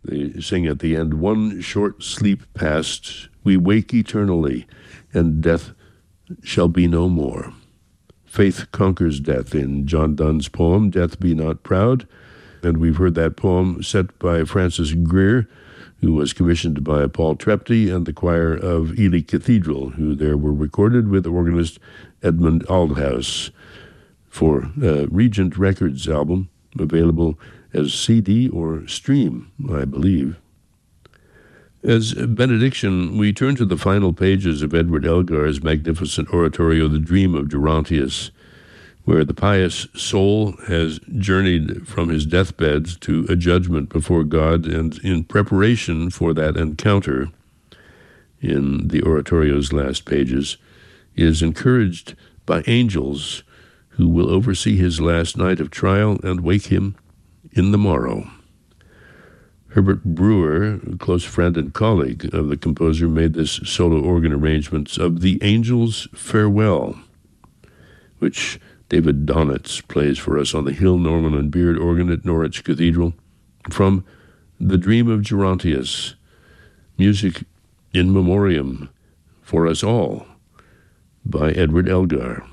They sing at the end, "One short sleep past, we wake eternally, and death shall be no more." Faith conquers death in John Donne's poem, "Death Be Not Proud." And we've heard that poem set by Francis Greer, who was commissioned by Paul Trepty and the choir of Ely Cathedral, who there were recorded with organist Edmund Aldhouse for Regent Records album, available as CD or stream, I believe. As benediction, we turn to the final pages of Edward Elgar's magnificent oratorio, The Dream of Gerontius, where the pious soul has journeyed from his deathbed to a judgment before God, and in preparation for that encounter, in the oratorio's last pages, is encouraged by angels who will oversee his last night of trial and wake him in the morrow. Herbert Brewer, a close friend and colleague of the composer, made this solo organ arrangement of The Angel's Farewell, which David Donitz plays for us on the Hill, Norman and Beard organ at Norwich Cathedral, from The Dream of Gerontius, music in memoriam for us all by Edward Elgar.